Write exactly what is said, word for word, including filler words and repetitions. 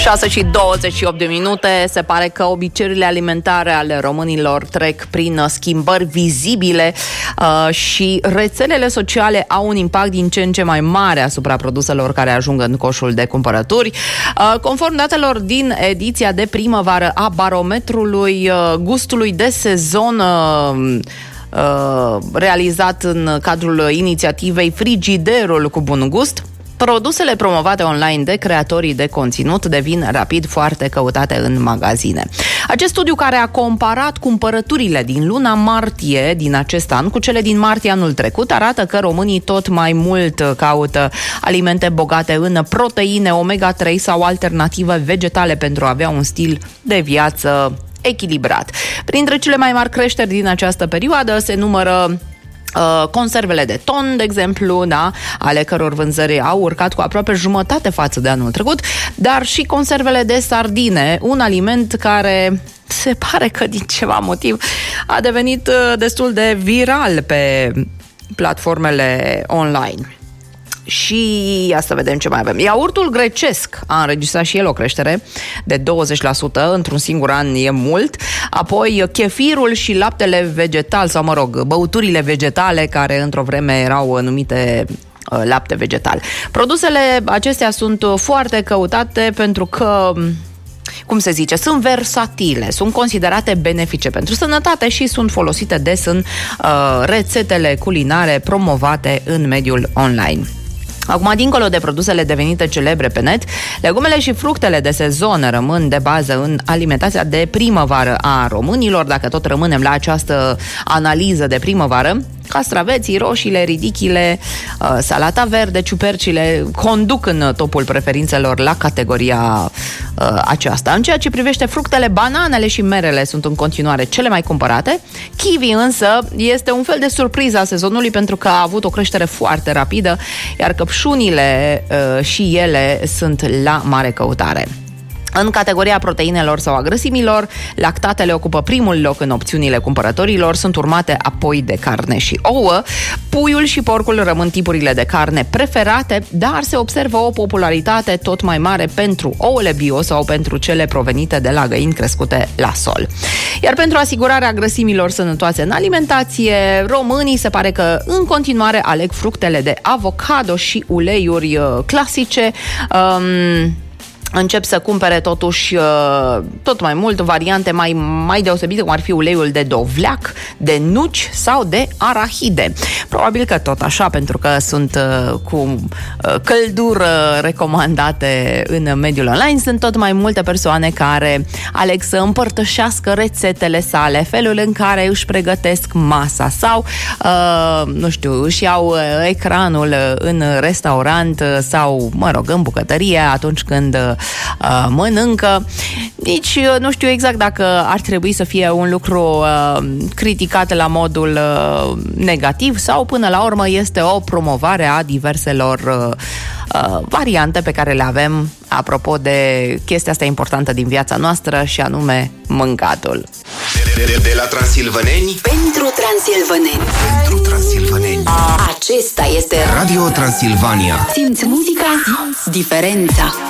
șase și douăzeci și opt de minute, se pare că obiceiurile alimentare ale românilor trec prin schimbări vizibile uh, și rețelele sociale au un impact din ce în ce mai mare asupra produselor care ajung în coșul de cumpărături. Uh, conform datelor din ediția de primăvară a barometrului uh, gustului de sezon uh, uh, realizat în cadrul inițiativei Frigiderul cu bun gust, produsele promovate online de creatorii de conținut devin rapid foarte căutate în magazine. Acest studiu, care a comparat cumpărăturile din luna martie din acest an cu cele din martie anul trecut, arată că românii tot mai mult caută alimente bogate în proteine, omega trei sau alternative vegetale pentru a avea un stil de viață echilibrat. Printre cele mai mari creșteri din această perioadă se numără Uh, conservele de ton, de exemplu, da, ale căror vânzări au urcat cu aproape jumătate față de anul trecut, dar și conservele de sardine, un aliment care se pare că din ceva motiv a devenit uh, destul de viral pe platformele online. Și ia să vedem ce mai avem. Iaurtul grecesc a înregistrat și el o creștere de douăzeci la sută, într-un singur an e mult. Apoi chefirul și laptele vegetal, sau mă rog, băuturile vegetale, care într-o vreme erau numite uh, lapte vegetal. Produsele acestea sunt foarte căutate pentru că, cum se zice, sunt versatile, sunt considerate benefice pentru sănătate și sunt folosite des în uh, rețetele culinare promovate în mediul online. Acum, dincolo de produsele devenite celebre pe net, legumele și fructele de sezon rămân de bază în alimentația de primăvară a românilor. Dacă tot rămânem la această analiză de primăvară, castraveții, roșiile, ridichile, uh, salata verde, ciupercile conduc în topul preferințelor la categoria uh, aceasta. În ceea ce privește fructele, bananele și merele sunt în continuare cele mai cumpărate. Kiwi însă este un fel de surpriză a sezonului pentru că a avut o creștere foarte rapidă, iar căpșunile uh, și ele sunt la mare căutare. În categoria proteinelor sau a grăsimilor, lactatele ocupă primul loc în opțiunile cumpărătorilor, sunt urmate apoi de carne și ouă. Puiul și porcul rămân tipurile de carne preferate, dar se observă o popularitate tot mai mare pentru ouăle bio sau pentru cele provenite de la găini crescute la sol. Iar pentru asigurarea grăsimilor sănătoase în alimentație, românii se pare că în continuare aleg fructele de avocado și uleiuri uh, clasice. Um, Încep să cumpere totuși tot mai mult variante mai, mai deosebite, cum ar fi uleiul de dovleac, de nuci sau de arahide. Probabil că tot așa, pentru că sunt cu căldură recomandate în mediul online, sunt tot mai multe persoane care aleg să împărtășească rețetele sale, felul în care își pregătesc masa sau, nu știu, își iau ecranul în restaurant sau, mă rog, în bucătărie atunci când Uh, mănâncă. Nici uh, nu știu exact dacă ar trebui să fie un lucru uh, criticat la modul uh, negativ sau până la urmă este o promovare a diverselor uh, uh, variante pe care le avem apropo de chestia asta importantă din viața noastră și anume mâncatul. De, de, de la transilvaneni pentru transilvaneni. Pentru transilvaneni. Acesta este Radio Transilvania. Simți muzica, simți diferența.